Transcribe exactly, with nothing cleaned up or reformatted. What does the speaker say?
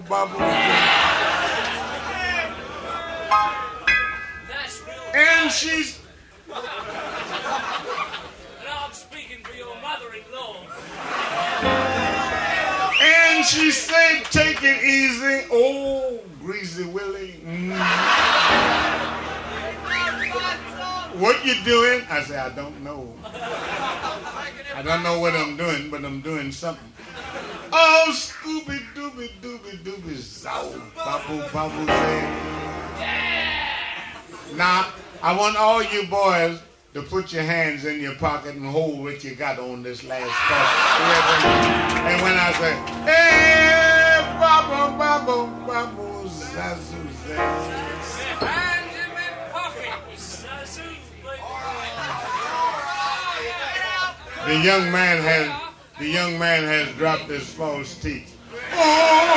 bubble. And she's... And I'm speaking for your mother-in-law. And she said, take it easy. Oh, Greasy Willie. Mm. What you doing? I said, I don't know. I don't know what I'm doing, but I'm doing something. Oh, Scooby Dooby Dooby Dooby Zow. Bubble Bubble Zay. Now, I want all you boys to put your hands in your pocket and hold what you got on this last part. And when I say, hey, bubble, bubble, bubble, zazu, zazu. Hands in my pockets. The young man has, the young man has dropped his false teeth. Oh!